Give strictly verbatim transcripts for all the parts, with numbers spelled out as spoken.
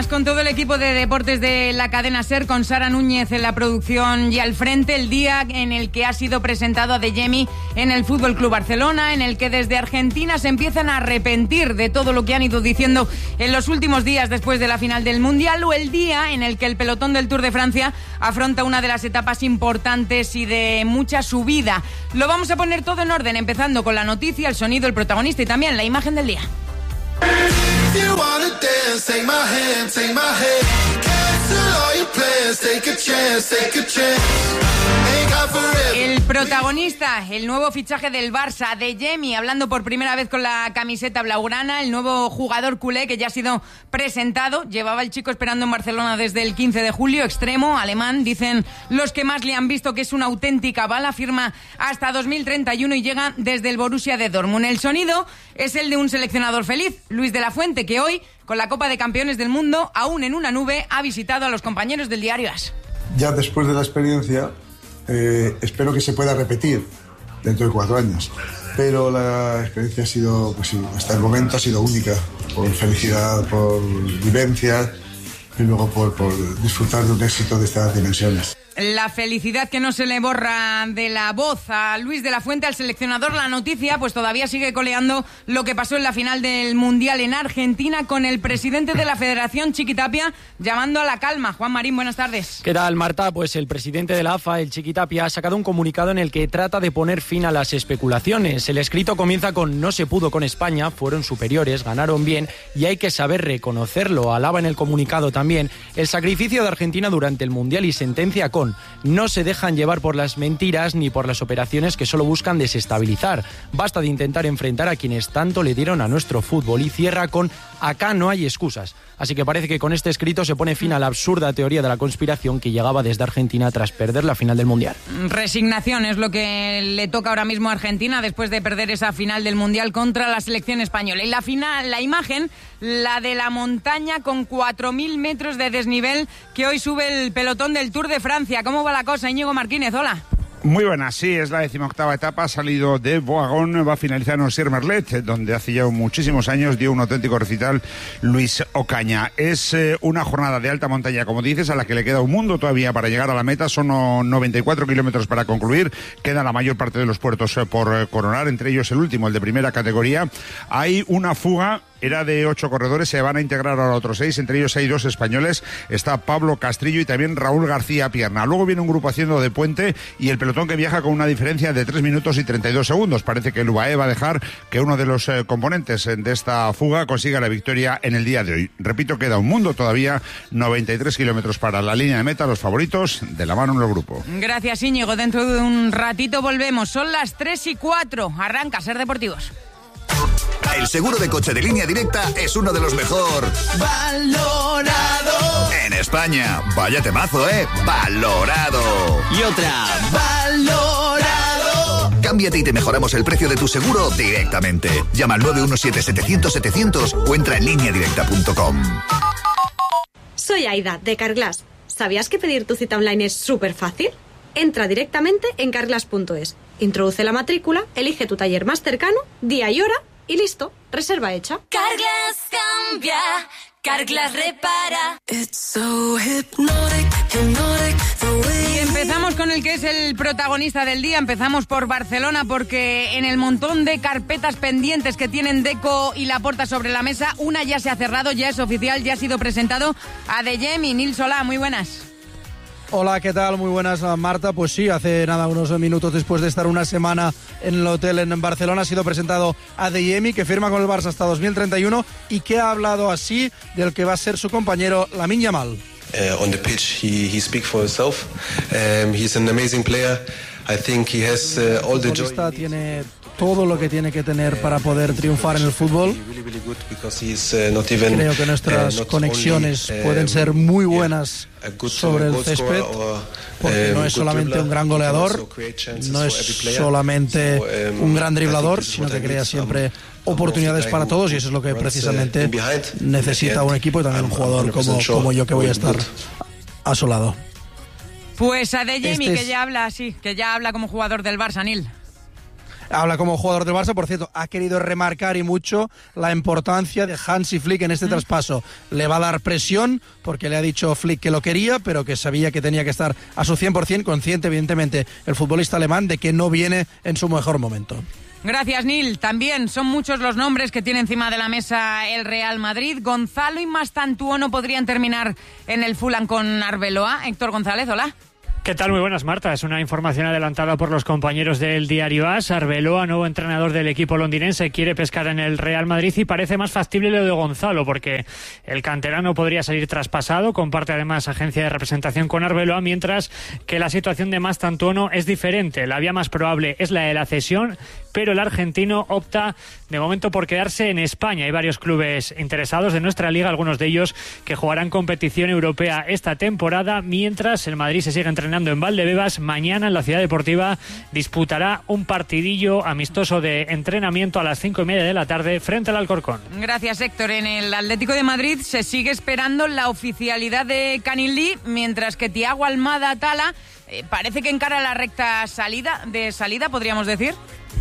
más con todo el equipo de deportes de la cadena SER, con Sara Núñez en la producción y al frente, el día en el que ha sido presentado Adeyemi en el F C Barcelona, en el que desde Argentina se empiezan a arrepentir de todo lo que han ido diciendo en los últimos días después de la final del Mundial, o el día en el que el pelotón del Tour de Francia afronta una de las etapas importantes y de mucha subida. Lo vamos a poner todo en orden, empezando con la noticia, el sonido, el protagonista y también la imagen del día. El protagonista, el nuevo fichaje del Barça, Adeyemi, hablando por primera vez con la camiseta blaugrana, el nuevo jugador culé que ya ha sido presentado. Llevaba el chico esperando en Barcelona desde el quince de julio, extremo, alemán, dicen los que más le han visto que es una auténtica bala, firma hasta dos mil treinta y uno y llega desde el Borussia de Dortmund. El sonido es el de un seleccionador feliz, Luis de la Fuente, que hoy, con la Copa de Campeones del Mundo, aún en una nube, ha visitado a los compañeros del diario AS. Ya después de la experiencia, eh, espero que se pueda repetir dentro de cuatro años. Pero la experiencia ha sido, pues sí, hasta el momento ha sido única, por felicidad, por vivencias y luego por, por disfrutar de un éxito de estas dimensiones. La felicidad que no se le borra de la voz a Luis de la Fuente, al seleccionador. La noticia pues todavía sigue coleando lo que pasó en la final del Mundial en Argentina, con el presidente de la Federación, Chiqui Tapia, llamando a la calma. Juan Marín, buenas tardes. ¿Qué tal, Marta? Pues el presidente de la A F A, el Chiqui Tapia, ha sacado un comunicado en el que trata de poner fin a las especulaciones. El escrito comienza con: no se pudo con España, fueron superiores, ganaron bien y hay que saber reconocerlo. Alaba en el comunicado también el sacrificio de Argentina durante el Mundial y sentencia con: no se dejan llevar por las mentiras ni por las operaciones que solo buscan desestabilizar. Basta de intentar enfrentar a quienes tanto le dieron a nuestro fútbol. Y cierra con: acá no hay excusas. Así que parece que con este escrito se pone fin a la absurda teoría de la conspiración que llegaba desde Argentina tras perder la final del Mundial. Resignación es lo que le toca ahora mismo a Argentina después de perder esa final del Mundial contra la selección española. Y la final, la imagen, la de la montaña con cuatro mil metros de desnivel que hoy sube el pelotón del Tour de Francia. ¿Cómo va la cosa, Íñigo Martínez? Hola. Muy buena, sí, es la decimoctava etapa, ha salido de Boagón, va a finalizar en Sier-Merlet, donde hace ya muchísimos años dio un auténtico recital Luis Ocaña. Es eh, una jornada de alta montaña, como dices, a la que le queda un mundo todavía para llegar a la meta. Son noventa y cuatro kilómetros para concluir, queda la mayor parte de los puertos eh, por eh, coronar, entre ellos el último, el de primera categoría. Hay una fuga. Era de ocho corredores, se van a integrar ahora otros seis, entre ellos hay dos españoles, está Pablo Castrillo y también Raúl García Pierna. Luego viene un grupo haciendo de puente y el pelotón que viaja con una diferencia de tres minutos y treinta y dos segundos. Parece que el U A E va a dejar que uno de los eh, componentes de esta fuga consiga la victoria en el día de hoy. Repito, queda un mundo todavía, noventa y tres kilómetros para la línea de meta, los favoritos de la mano en el grupo. Gracias, Íñigo. Dentro de un ratito volvemos. Son las tres y cuatro. Arranca Ser Deportivos. El seguro de coche de Línea Directa es uno de los mejor valorado en España. Vaya temazo, ¿eh? Valorado. Y otra, valorado. Cámbiate y te mejoramos el precio de tu seguro directamente. Llama al nueve uno siete, setecientos, setecientos o entra en línea directa punto com. Soy Aida, de Carglass. ¿Sabías que pedir tu cita online es súper fácil? Entra directamente en carglass punto es, introduce la matrícula, elige tu taller más cercano, día y hora y listo, reserva hecha. Carglass cambia, Carglass repara. It's so hypnotic, hypnotic, the way. Y empezamos con el que es el protagonista del día. Empezamos por Barcelona, porque en el montón de carpetas pendientes que tienen Deco y Laporta sobre la mesa, una ya se ha cerrado, ya es oficial, ya ha sido presentado. Adeyemi, Nil Solá, muy buenas. Hola, ¿qué tal? Muy buenas, Marta. Pues sí, hace nada, unos minutos después de estar una semana en el hotel en Barcelona, ha sido presentado Adeyemi, que firma con el Barça hasta dos mil treinta y uno y que ha hablado así del que va a ser su compañero Lamine Yamal. Uh, on the pitch, he, he speaks for himself. Um, he's an amazing player. I think he has uh, all the joy. Tiene todo lo que tiene que tener para poder triunfar en el fútbol. Creo que nuestras conexiones pueden ser muy buenas sobre el césped, porque no es solamente un gran goleador, no es solamente un gran driblador, sino que crea siempre oportunidades para todos, y eso es lo que precisamente necesita un equipo y también un jugador como, como yo, que voy a estar a su lado. Pues Adeyemi, Este que es... ya habla así, que ya habla como jugador del Barça, Nil. Habla como jugador del Barça, por cierto, ha querido remarcar y mucho la importancia de Hansi Flick en este mm. traspaso. Le va a dar presión porque le ha dicho Flick que lo quería, pero que sabía que tenía que estar a su cien por ciento, consciente evidentemente el futbolista alemán de que no viene en su mejor momento. Gracias, Neil. También son muchos los nombres que tiene encima de la mesa el Real Madrid. Gonzalo y Mastantuono podrían terminar en el Fulham con Arbeloa. Héctor González, hola. ¿Qué tal? Muy buenas, Marta. Es una información adelantada por los compañeros del diario A S. Arbeloa, nuevo entrenador del equipo londinense, quiere pescar en el Real Madrid y parece más factible lo de Gonzalo, porque el canterano podría salir traspasado, comparte además agencia de representación con Arbeloa, mientras que la situación de Mastantuono es diferente. La vía más probable es la de la cesión, pero el argentino opta de momento por quedarse en España. Hay varios clubes interesados de nuestra liga, algunos de ellos que jugarán competición europea esta temporada, mientras el Madrid se sigue entrenando en Valdebebas. Mañana en la Ciudad Deportiva disputará un partidillo amistoso de entrenamiento a las cinco y media de la tarde frente al Alcorcón. Gracias, Héctor. En el Atlético de Madrid se sigue esperando la oficialidad de Canilí, mientras que Thiago Almada Tala eh, parece que encara la recta salida de salida, podríamos decir.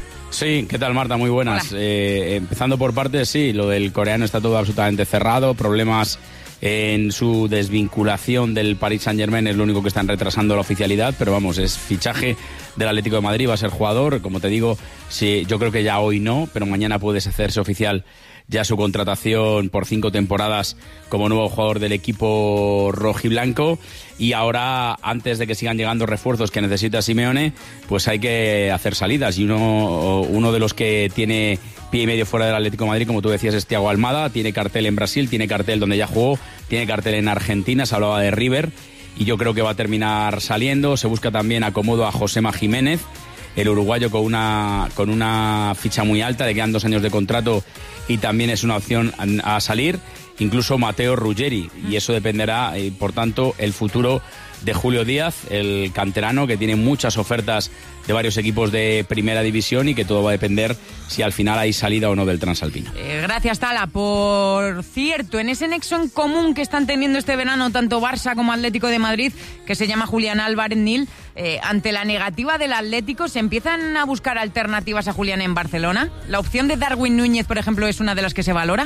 Sí, ¿qué tal, Marta? Muy buenas. Eh, empezando por partes, sí, lo del coreano está todo absolutamente cerrado, problemas en su desvinculación del Paris Saint-Germain es lo único que están retrasando la oficialidad, pero vamos, es fichaje del Atlético de Madrid, va a ser jugador, como te digo, sí, yo creo que ya hoy no, pero mañana puede hacerse oficial ya su contratación por cinco temporadas como nuevo jugador del equipo rojiblanco. Y ahora, antes de que sigan llegando refuerzos que necesita Simeone, pues hay que hacer salidas. Y uno, uno de los que tiene pie y medio fuera del Atlético de Madrid, como tú decías, es Thiago Almada. Tiene cartel en Brasil, tiene cartel donde ya jugó, tiene cartel en Argentina, se hablaba de River. Y yo creo que va a terminar saliendo. Se busca también acomodo a Josema Jiménez, el uruguayo con una, con una ficha muy alta, le quedan dos años de contrato y también es una opción a salir, incluso Mateo Ruggeri, y eso dependerá, y por tanto, el futuro de Julio Díaz, el canterano, que tiene muchas ofertas de varios equipos de primera división y que todo va a depender si al final hay salida o no del transalpino. Eh, gracias, Tala. Por cierto, en ese nexo en común que están teniendo este verano tanto Barça como Atlético de Madrid, que se llama Julián Álvarez, Nil, eh, ante la negativa del Atlético, ¿se empiezan a buscar alternativas a Julián en Barcelona? ¿La opción de Darwin Núñez, por ejemplo, es una de las que se valora?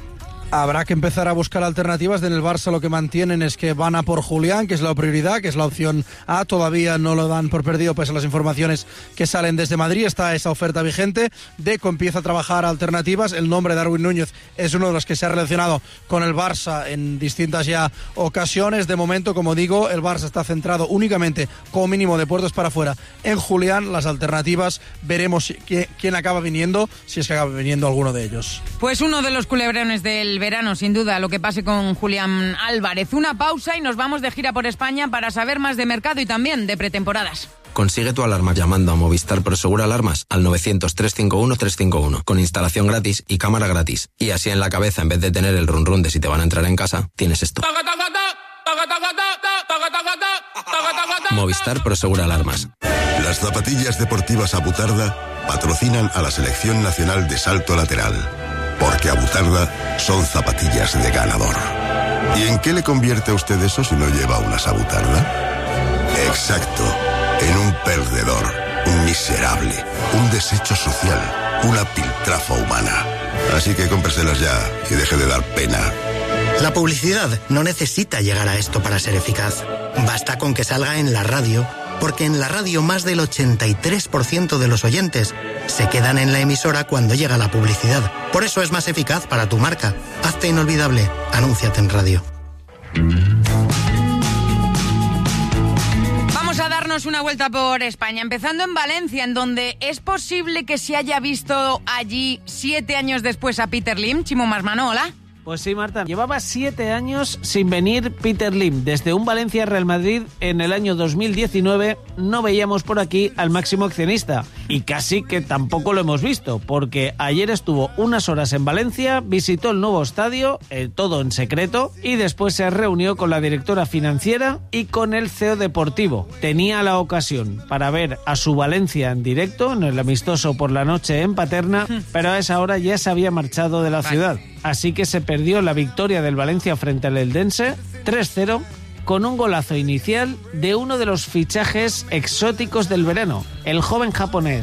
Habrá que empezar a buscar alternativas. En el Barça lo que mantienen es que van a por Julián, que es la prioridad, que es la opción A. Todavía no lo dan por perdido, pese a las informaciones que salen desde Madrid. Está esa oferta vigente. Deco empieza a trabajar alternativas. El nombre de Darwin Núñez es uno de los que se ha relacionado con el Barça en distintas ya ocasiones. De momento, como digo, el Barça está centrado únicamente, como mínimo de puertas para afuera, en Julián. Las alternativas, veremos quién acaba viniendo, si es que acaba viniendo alguno de ellos. Pues uno de los culebrones del verano, sin duda, lo que pase con Julián Álvarez. Una pausa y nos vamos de gira por España para saber más de mercado y también de pretemporadas. Consigue tu alarma llamando a Movistar Prosegur Alarmas al novecientos, trescientos cincuenta y uno, trescientos cincuenta y uno, con instalación gratis y cámara gratis. Y así en la cabeza, en vez de tener el run run de si te van a entrar en casa, tienes esto. Movistar Prosegur Alarmas. Las zapatillas deportivas Abutarda patrocinan a la Selección Nacional de Salto Lateral. Porque Abutarda son zapatillas de ganador. ¿Y en qué le convierte a usted eso si no lleva unas Abutarda? Exacto, en un perdedor, un miserable, un desecho social, una piltrafa humana. Así que cómpreselas ya y deje de dar pena. La publicidad no necesita llegar a esto para ser eficaz. Basta con que salga en la radio, porque en la radio más del ochenta y tres por ciento de los oyentes se quedan en la emisora cuando llega la publicidad. Por eso es más eficaz para tu marca. Hazte inolvidable. Anúnciate en radio. Vamos a darnos una vuelta por España, empezando en Valencia, en donde es posible que se haya visto allí siete años después a Peter Lim. Chimo Marsmano, hola. Pues sí, Marta. Llevaba siete años sin venir Peter Lim. Desde un Valencia-Real Madrid en el año dos mil diecinueve no veíamos por aquí al máximo accionista. Y casi que tampoco lo hemos visto, porque ayer estuvo unas horas en Valencia, visitó el nuevo estadio, eh, todo en secreto, y después se reunió con la directora financiera y con el C E O deportivo. Tenía la ocasión para ver a su Valencia en directo, en el amistoso por la noche en Paterna, pero a esa hora ya se había marchado de la ciudad. Así que se perdió la victoria del Valencia frente al Eldense tres cero con un golazo inicial de uno de los fichajes exóticos del verano, el joven japonés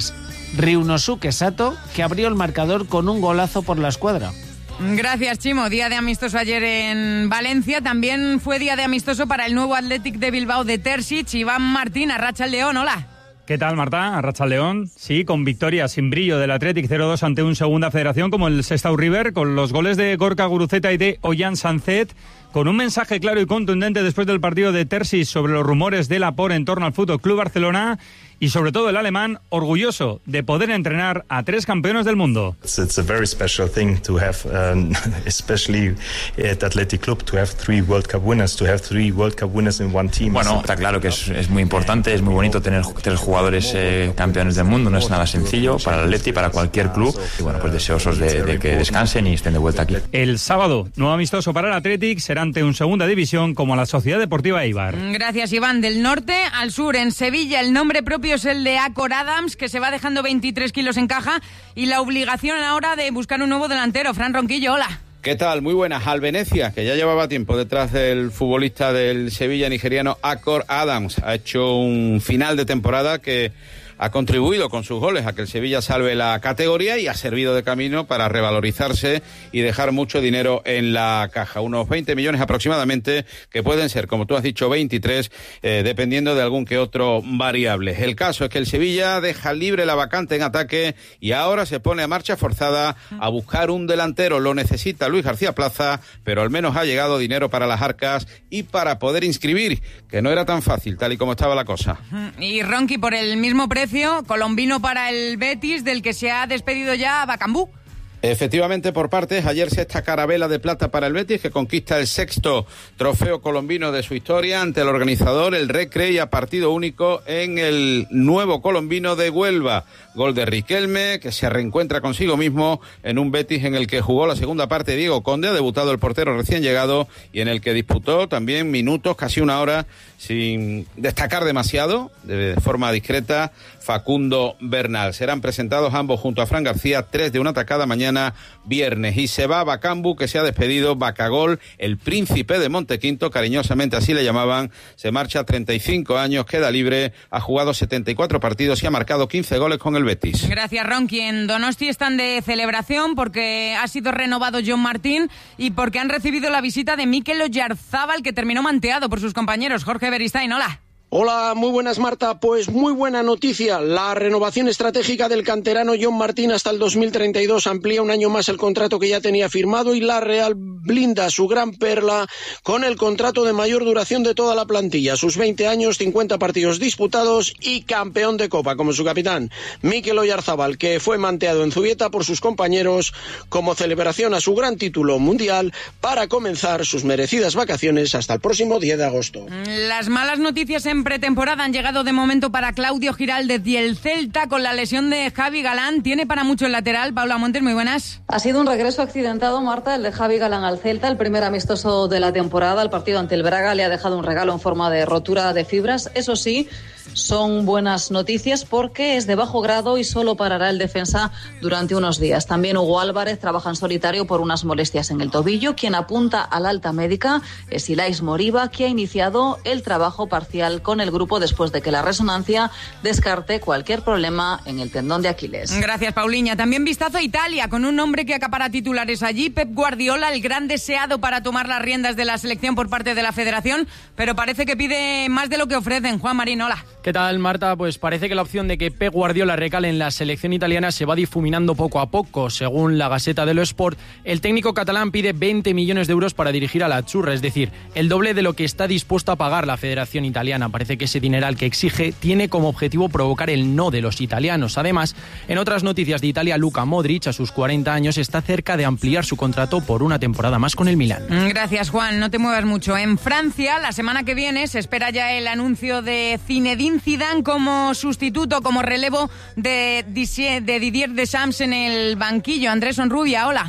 Ryunosuke Sato, que abrió el marcador con un golazo por la escuadra. Gracias, Chimo. Día de amistoso ayer en Valencia. También fue día de amistoso para el nuevo Athletic de Bilbao de Terzic. Iván Martín, Arratsaldeon, hola. ¿Qué tal, Marta? Arratsaldeon. Sí, con victoria sin brillo del Athletic cero dos ante un segunda federación como el Sestao River, con los goles de Gorka Guruceta y de Ollán Sanzet, con un mensaje claro y contundente después del partido de Terzic sobre los rumores de Laporte en torno al F C Barcelona. Y sobre todo el alemán, orgulloso de poder entrenar a tres campeones del mundo. It's, it's a very special thing to have, um, especially at Athletic Club, to have three World Cup winners, to have three World Cup winners in one team. Bueno, está claro que es, es muy importante, es muy bonito tener tres jugadores eh, campeones del mundo, no es nada sencillo para el Atleti, para cualquier club. Y bueno, pues deseosos de, de que descansen y estén de vuelta aquí. El sábado, nuevo amistoso para el Athletic, será ante un segunda división como la Sociedad Deportiva Eibar. Gracias, Iván. Del norte al sur, en Sevilla, el nombre propio es el de Acor Adams, que se va dejando veintitrés kilos en caja, y la obligación ahora de buscar un nuevo delantero. Fran Ronquillo, hola. ¿Qué tal? Muy buenas. Al Venecia, que ya llevaba tiempo detrás del futbolista del Sevilla nigeriano Acor Adams. Ha hecho un final de temporada que ha contribuido con sus goles a que el Sevilla salve la categoría y ha servido de camino para revalorizarse y dejar mucho dinero en la caja. Unos veinte millones aproximadamente, que pueden ser, como tú has dicho, veintitrés, eh, dependiendo de algún que otro variable. El caso es que el Sevilla deja libre la vacante en ataque y ahora se pone a marcha forzada a buscar un delantero. Lo necesita Luis García Plaza, pero al menos ha llegado dinero para las arcas y para poder inscribir, que no era tan fácil, tal y como estaba la cosa. Y Ronqui, por el mismo precio, colombino para el Betis, del que se ha despedido ya Bacambú. Efectivamente, por partes, ayer sexta carabela de plata para el Betis, que conquista el sexto trofeo colombino de su historia ante el organizador, el Recre, y a partido único en el nuevo colombino de Huelva. Gol de Riquelme, que se reencuentra consigo mismo en un Betis en el que jugó la segunda parte Diego Conde, ha debutado el portero recién llegado, y en el que disputó también minutos, casi una hora, sin destacar demasiado, de forma discreta, Facundo Bernal. Serán presentados ambos junto a Fran García, tres de una atacada mañana viernes. Y se va Bacambu, que se ha despedido. Bacagol, el príncipe de Montequinto, cariñosamente así le llamaban, se marcha a treinta y cinco años, queda libre, ha jugado setenta y cuatro partidos y ha marcado quince goles con el Betis. Gracias, Ronqui. En Donosti están de celebración porque ha sido renovado John Martín y porque han recibido la visita de Mikel Oyarzábal, que terminó manteado por sus compañeros. Jorge Beristain, hola. Hola, muy buenas, Marta. Pues muy buena noticia. La renovación estratégica del canterano John Martín hasta el dos mil treinta y dos amplía un año más el contrato que ya tenía firmado, y la Real blinda su gran perla con el contrato de mayor duración de toda la plantilla. Sus veinte años, cincuenta partidos disputados y campeón de Copa como su capitán, Mikel Oyarzábal, que fue manteado en Zubieta por sus compañeros como celebración a su gran título mundial para comenzar sus merecidas vacaciones hasta el próximo diez de agosto. Las malas noticias en pretemporada han llegado de momento para Claudio Giraldez y el Celta con la lesión de Javi Galán. Tiene para mucho el lateral. Paula Montes, muy buenas. Ha sido un regreso accidentado, Marta, el de Javi Galán al Celta, el primer amistoso de la temporada. El partido ante el Braga le ha dejado un regalo en forma de rotura de fibras. Eso sí, son buenas noticias porque es de bajo grado y solo parará el defensa durante unos días. También Hugo Álvarez trabaja en solitario por unas molestias en el tobillo. Quien apunta al alta médica es Ilais Moriba, que ha iniciado el trabajo parcial con el grupo después de que la resonancia descarte cualquier problema en el tendón de Aquiles. Gracias, Pauliña. También vistazo a Italia, con un nombre que acapara titulares allí, Pep Guardiola, el gran deseado para tomar las riendas de la selección por parte de la federación, pero parece que pide más de lo que ofrecen. Juan Marín, hola. ¿Qué tal, Marta? Pues parece que la opción de que Pep Guardiola recale en la selección italiana se va difuminando poco a poco. Según la Gaceta dello Sport, el técnico catalán pide veinte millones de euros para dirigir a la Azzurra, es decir, el doble de lo que está dispuesto a pagar la federación italiana. Parece que ese dineral que exige tiene como objetivo provocar el no de los italianos. Además, en otras noticias de Italia, Luka Modric, a sus cuarenta años, está cerca de ampliar su contrato por una temporada más con el Milán. Gracias, Juan. No te muevas mucho. En Francia, la semana que viene, se espera ya el anuncio de Zinedine Zidane como sustituto, como relevo de Didier Deschamps en el banquillo. Andrés Onrubia, hola.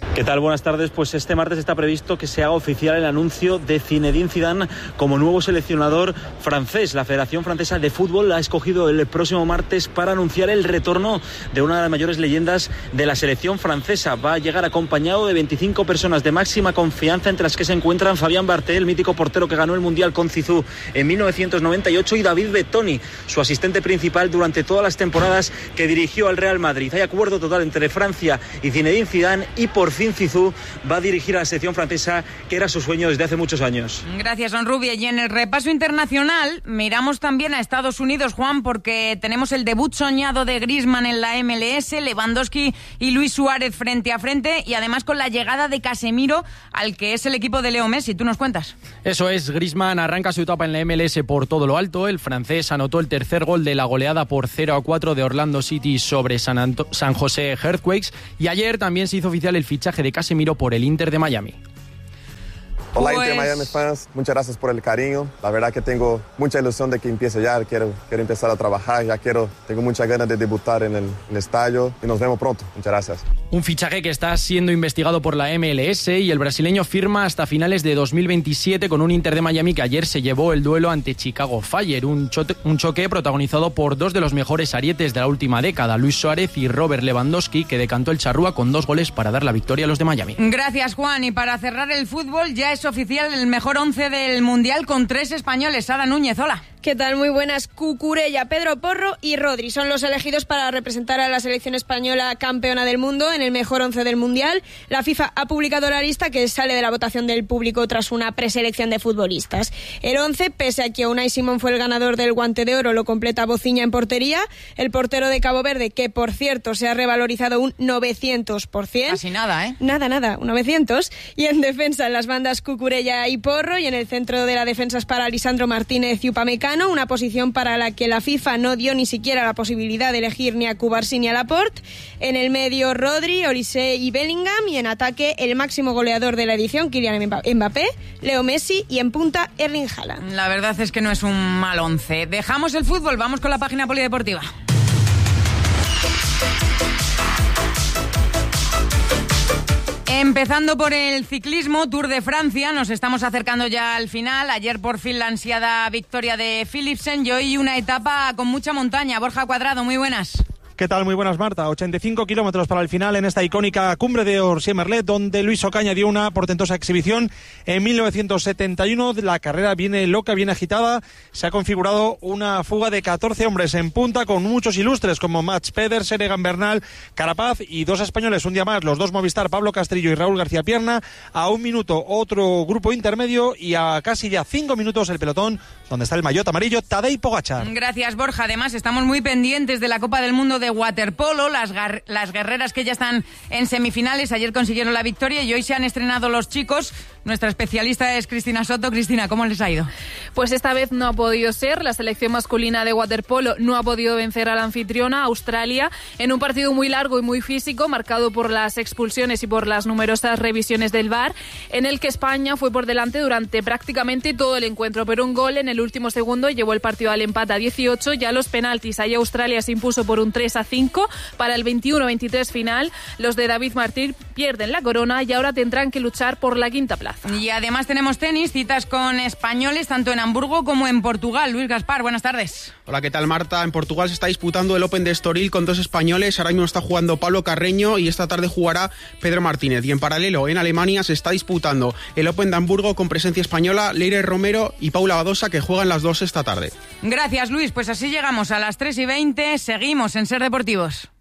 ¿Qué tal? Buenas tardes. Pues este martes está previsto que se haga oficial el anuncio de Zinedine Zidane como nuevo seleccionador francés. La Federación Francesa de Fútbol la ha escogido el próximo martes para anunciar el retorno de una de las mayores leyendas de la selección francesa. Va a llegar acompañado de veinticinco personas de máxima confianza, entre las que se encuentran Fabien Barthez, el mítico portero que ganó el Mundial con Zizou en mil novecientos noventa y ocho, y David Bettoni, su asistente principal durante todas las temporadas que dirigió al Real Madrid. Hay acuerdo total entre Francia y Zinedine Zidane, y por fin Zizou va a dirigir a la selección francesa, que era su sueño desde hace muchos años. Gracias, Onrubia. Y en el repaso internacional miramos también a Estados Unidos, Juan, porque tenemos el debut soñado de Griezmann en la M L S, Lewandowski y Luis Suárez frente a frente, y además con la llegada de Casemiro al que es el equipo de Leo Messi. ¿Tú nos cuentas? Eso es, Griezmann arranca su etapa en la M L S por todo lo alto. El francés anotó el tercer gol de la goleada por cero a cuatro de Orlando City sobre San, Anto- San José Earthquakes, y ayer también se hizo oficial el fichaje de Casemiro por el Inter de Miami. Hola, pues... Inter Miami fans, muchas gracias por el cariño. La verdad que tengo mucha ilusión de que empiece ya, quiero, quiero empezar a trabajar, ya quiero, tengo muchas ganas de debutar en el, en el estadio, y nos vemos pronto. Muchas gracias. Un fichaje que está siendo investigado por la M L S, y el brasileño firma hasta finales de dos mil veintisiete con un Inter de Miami que ayer se llevó el duelo ante Chicago Fire, un, cho- un choque protagonizado por dos de los mejores arietes de la última década, Luis Suárez y Robert Lewandowski, que decantó el charrúa con dos goles para dar la victoria a los de Miami. Gracias, Juan. Y para cerrar el fútbol, ya es oficial el mejor once del Mundial con tres españoles. Sara Núñez, hola. ¿Qué tal? Muy buenas. Cucurella, Pedro Porro y Rodri son los elegidos para representar a la selección española campeona del mundo en el mejor once del Mundial. La FIFA ha publicado la lista, que sale de la votación del público tras una preselección de futbolistas. El once, pese a que Unai Simón fue el ganador del Guante de Oro, lo completa Bociña en portería, el portero de Cabo Verde, que por cierto se ha revalorizado un novecientos por ciento. Casi nada, ¿eh? Nada, nada, un novecientos. Y en defensa, en las bandas Cucurella y Porro, y en el centro de la defensa es para Lisandro Martínez y Upamecano, una posición para la que la FIFA no dio ni siquiera la posibilidad de elegir ni a Cubarsí ni a Laporte. En el medio, Rodri, Olise y Bellingham, y en ataque el máximo goleador de la edición, Kylian Mbappé, Leo Messi, y en punta Erling Haaland. La verdad es que no es un mal once. Dejamos el fútbol, vamos con la página polideportiva. Empezando por el ciclismo, Tour de Francia, nos estamos acercando ya al final. Ayer por fin la ansiada victoria de Philipsen, y hoy una etapa con mucha montaña. Borja Cuadrado, muy buenas. ¿Qué tal? Muy buenas, Marta. ochenta y cinco kilómetros para el final en esta icónica cumbre de Orsier-Merlet, donde Luis Ocaña dio una portentosa exhibición en mil novecientos setenta y uno. La carrera viene loca, viene agitada. Se ha configurado una fuga de catorce hombres en punta, con muchos ilustres como Mats Pedersen, Egan Bernal, Carapaz, y dos españoles un día más, los dos Movistar, Pablo Castrillo y Raúl García Pierna. A un minuto otro grupo intermedio, y a casi ya cinco minutos el pelotón, donde está el maillot amarillo, Tadej Pogačar. Gracias, Borja. Además, estamos muy pendientes de la Copa del Mundo de waterpolo, las, gar- las guerreras que ya están en semifinales. Ayer consiguieron la victoria y hoy se han estrenado los chicos. Nuestra especialista es Cristina Soto. Cristina, ¿cómo les ha ido? Pues esta vez no ha podido ser. La selección masculina de waterpolo no ha podido vencer a la anfitriona, Australia, en un partido muy largo y muy físico, marcado por las expulsiones y por las numerosas revisiones del V A R, en el que España fue por delante durante prácticamente todo el encuentro, pero un gol en el último segundo llevó el partido al empate a dieciocho. Ya los penaltis, ahí Australia se impuso por un tres a cinco. Para el veintiuno veintitrés final, los de David Martín pierden la corona y ahora tendrán que luchar por la quinta plaza. Y además tenemos tenis, citas con españoles tanto en Hamburgo como en Portugal. Luis Gaspar, buenas tardes. Hola, ¿qué tal, Marta? En Portugal se está disputando el Open de Estoril con dos españoles. Ahora mismo está jugando Pablo Carreño y esta tarde jugará Pedro Martínez. Y en paralelo, en Alemania se está disputando el Open de Hamburgo con presencia española, Leire Romero y Paula Badosa, que juegan las dos esta tarde. Gracias, Luis. Pues así llegamos a las tres y veinte. Seguimos en Ser Deportivos.